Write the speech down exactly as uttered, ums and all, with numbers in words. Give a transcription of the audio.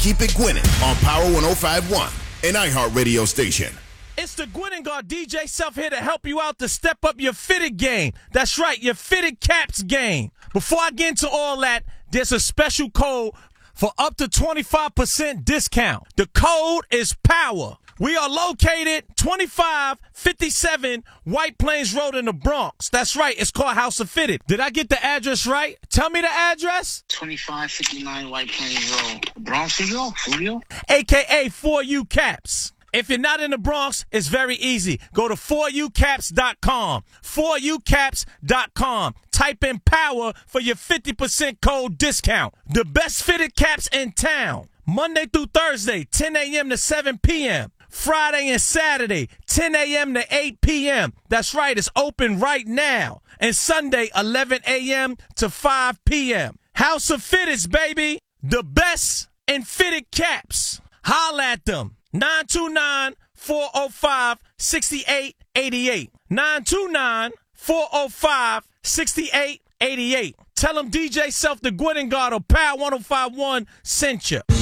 Keep it Gwynning on Power one oh five point one, an iHeartRadio station. It's the Gwynning God D J Self here to help you out to step up your fitted game. That's right, your fitted caps game. Before I get into all that, there's a special code for up to twenty-five percent discount. The code is POWER. We are located twenty-five fifty-seven White Plains Road in the Bronx. That's right, it's called House of Fitted. Did I get the address right? Tell me the address. twenty-five fifty-nine White Plains Road, Bronx, New York, Julio. A K A four U Caps. If you're not in the Bronx, it's very easy. Go to four u caps dot com. four u caps dot com. Type in POWER for your fifty percent code discount. The best fitted caps in town. Monday through Thursday, ten a.m. to seven p.m. Friday and Saturday, ten a.m. to eight p.m. That's right, it's open right now. And Sunday, eleven a.m. to five p.m. House of Fitteds, baby. The best in fitted caps. Holla at them. nine two nine, four oh five, six eight eight eight. nine two nine, four oh five, six eight eight eight. Tell them D J Self the Gwynning God or Power one oh five point one sent you.